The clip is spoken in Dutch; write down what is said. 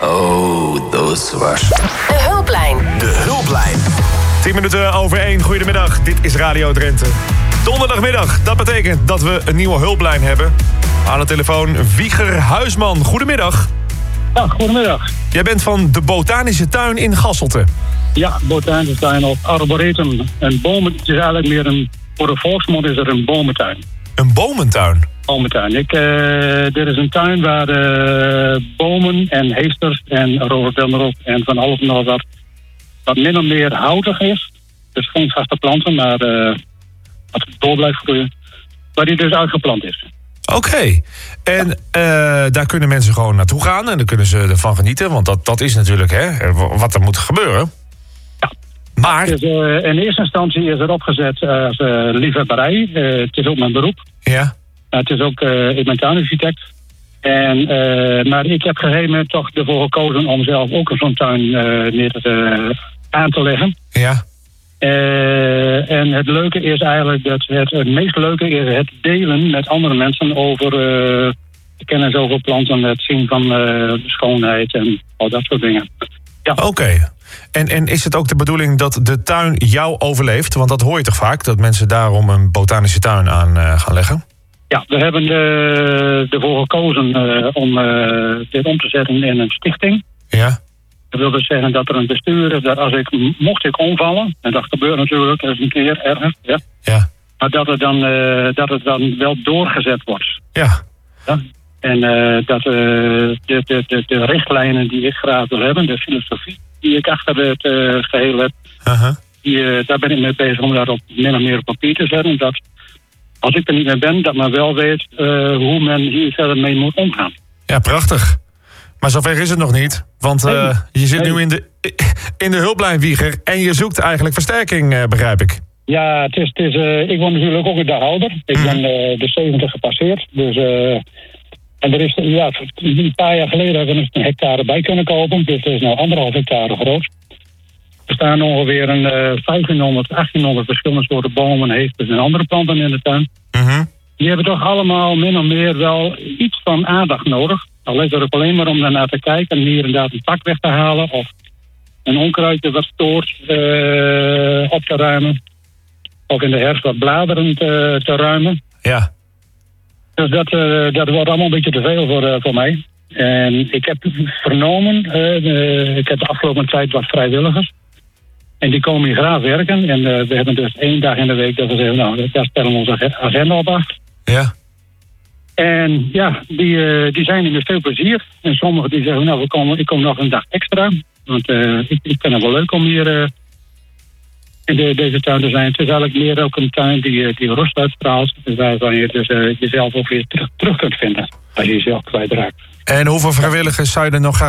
Oh, those was. De Hulplijn. De Hulplijn. 10 minuten over 1. Goedemiddag, dit is Radio Drenthe. Donderdagmiddag, dat betekent dat we een nieuwe hulplijn hebben. Aan de telefoon Wieger Huisman. Goedemiddag. Ja, goedemiddag. Jij bent van de Botanische Tuin in Gasselte. Ja, Botanische Tuin of Arboretum. Een bomen, het is eigenlijk meer een, voor de volksmond is er een bomentuin. Een bomentuin? Bomentuin. Er is een tuin waar bomen en heesters en rhododendron en van alles en nog wat min of meer houtig is. Dus geen vaste planten, maar wat door blijft groeien. Waar die dus uitgeplant is. Oké. En daar kunnen mensen gewoon naartoe gaan en dan kunnen ze ervan genieten. Want dat is natuurlijk wat er moet gebeuren. Ja. Maar... Dus, in eerste instantie is er opgezet als liefhebberij. Het is ook mijn beroep. Ja. Het is ook, ik ben tuinarchitect. Maar ik heb op een gegeven moment toch ervoor gekozen om zelf ook zo'n tuin aan te leggen. Ja. En het leuke is eigenlijk dat het meest leuke is het delen met andere mensen over de kennis over planten, het zien van de schoonheid en al dat soort dingen. Ja. Oké. En is het ook de bedoeling dat de tuin jou overleeft? Want dat hoor je toch vaak, dat mensen daarom een botanische tuin aan gaan leggen? Ja, we hebben ervoor gekozen om dit om te zetten in een stichting. Ja. Dat wil dus zeggen dat er een bestuur is dat mocht ik omvallen, en dat gebeurt natuurlijk eens een keer ergens, ja. Ja. Maar dat het dan wel doorgezet wordt. Ja. Ja? En dat de richtlijnen die ik graag wil hebben, de filosofie die ik achter het geheel heb, daar ben ik mee bezig om dat min of meer op papier te zetten. Dat als ik er niet meer ben, dat men wel weet hoe men hier verder mee moet omgaan. Ja, prachtig. Maar zover is het nog niet. Want je zit nu in de hulplijn, Wieger. En je zoekt eigenlijk versterking, begrijp ik. Ja, het is, ik word natuurlijk ook een dag ouder. Ik ben de 70 gepasseerd. Dus, en er is, een paar jaar geleden hebben we een hectare bij kunnen kopen. Dus het is nou 1,5 hectare groot. Er staan ongeveer 1500, 1800 verschillende soorten bomen, heesters en andere planten in de tuin. Die hebben toch allemaal min of meer wel iets van aandacht nodig. Al is het ook alleen maar om daarnaar te kijken en hier inderdaad een tak weg te halen of een onkruidje wat stoort op te ruimen. Of in de herfst wat bladeren te ruimen. Ja. Dus dat wordt allemaal een beetje te veel voor mij. En ik heb vernomen, ik heb de afgelopen tijd wat vrijwilligers. En die komen hier graag werken. En we hebben dus 1 dag in de week dat we zeggen, nou, daar stellen we onze agenda op af. Ja. En ja, die zijn hier met veel plezier. En sommigen die zeggen, nou, ik kom nog een dag extra. Want ik vind het wel leuk om hier in deze tuin te zijn. Het is eigenlijk meer ook een tuin die rust uitstraalt. Waarvan je dus jezelf ook weer terug kunt vinden. Als je jezelf kwijtraakt. En hoeveel vrijwilligers zou je er nog graag